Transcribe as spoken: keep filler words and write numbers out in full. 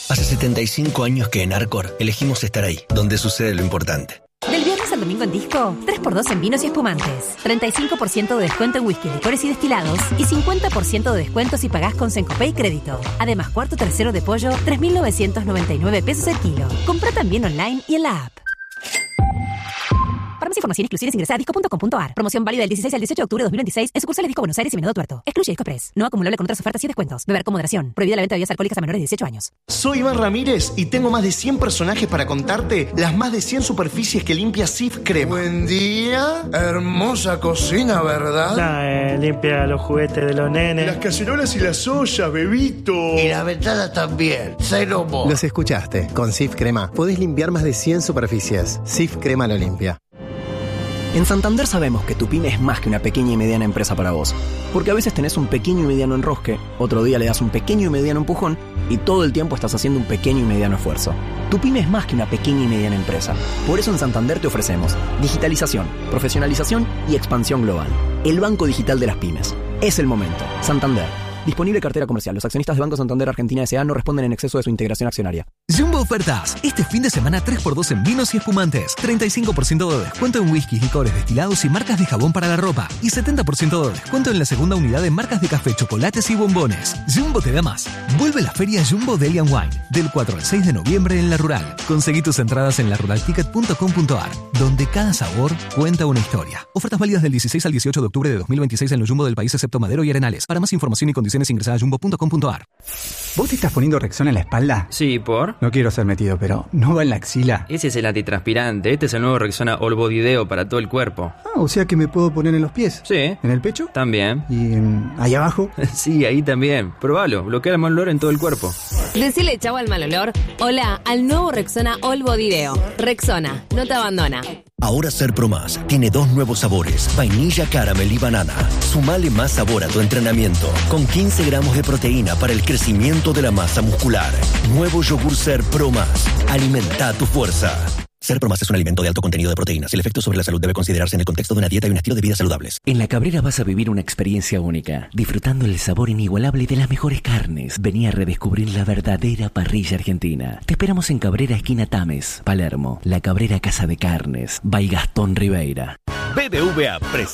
Hace setenta y cinco años que en Arcor elegimos estar ahí, donde sucede lo importante. Del viernes al domingo en Disco, tres por dos en vinos y espumantes. treinta y cinco por ciento de descuento en whisky, licores y destilados. Y cincuenta por ciento de descuento si pagás con Sencopay Crédito. Además, cuarto tercero de pollo, tres mil novecientos noventa y nueve pesos el kilo. Compra también online y en la app. Para más información, exclusiones, ingresa a disco punto com punto a r. Promoción válida del dieciséis al dieciocho de octubre de dos mil veintiséis en sucursales Disco Buenos Aires y Venado Tuerto. Excluye Disco Express. No acumulable con otras ofertas y descuentos. Beber con moderación. Prohibida la venta de bebidas alcohólicas a menores de dieciocho años. Soy Iván Ramírez y tengo más de cien personajes para contarte las más de cien superficies que limpia Cif Crema. Buen día. Hermosa cocina, ¿verdad? Nah, eh, limpia los juguetes de los nenes. Las cacerolas y las ollas, bebito. Y las ventanas también. Cero mo. Los escuchaste. Con Cif Crema podés limpiar más de cien superficies. Cif Crema lo limpia. En Santander sabemos que tu pyme es más que una pequeña y mediana empresa para vos. Porque a veces tenés un pequeño y mediano enrosque, otro día le das un pequeño y mediano empujón y todo el tiempo estás haciendo un pequeño y mediano esfuerzo. Tu pyme es más que una pequeña y mediana empresa. Por eso en Santander te ofrecemos digitalización, profesionalización y expansión global. El banco digital de las pymes. Es el momento. Santander. Disponible cartera comercial. Los accionistas de Banco Santander Argentina S A no responden en exceso de su integración accionaria. Jumbo Ofertas. Este fin de semana tres por dos en vinos y espumantes. treinta y cinco por ciento de descuento en whiskies, licores, destilados y marcas de jabón para la ropa. Y setenta por ciento de descuento en la segunda unidad de marcas de café, chocolates y bombones. Jumbo te da más. Vuelve la feria Jumbo Deli and Wine. Del cuatro al seis de noviembre en La Rural. Conseguí tus entradas en la rural ticket punto com punto a r. Donde cada sabor cuenta una historia. Ofertas válidas del dieciséis al dieciocho de octubre de dos mil veintiséis en los Jumbo del país excepto Madero y Arenales. Para más información y condiciones ingresa a jumbo punto com punto a r. ¿Vos te estás poniendo Rexona en la espalda? Sí, ¿por? No quiero ser metido, pero ¿no va en la axila? Ese es el antitranspirante. Este es el nuevo Rexona All Body Deo para todo el cuerpo. Ah, o sea que me puedo poner en los pies. Sí. ¿En el pecho? También. ¿Y um, ahí abajo? Sí, ahí también. Probalo. Bloquea el mal olor en todo el cuerpo. Decirle chau al mal olor. Hola al nuevo Rexona All Body Deo. Rexona, no te abandona. Ahora Ser Pro Más tiene dos nuevos sabores, vainilla, caramel y banana. Sumale más sabor a tu entrenamiento, con quince gramos de proteína para el crecimiento de la masa muscular. Nuevo yogur Ser Pro Más. Alimenta tu fuerza. Ser Pro Más es un alimento de alto contenido de proteínas. El efecto sobre la salud debe considerarse en el contexto de una dieta y un estilo de vida saludables. En La Cabrera vas a vivir una experiencia única, disfrutando el sabor inigualable de las mejores carnes. Vení a redescubrir la verdadera parrilla argentina. Te esperamos en Cabrera, esquina Tames, Palermo. La Cabrera Casa de Carnes, by Gastón Ribeira. B B V A presenta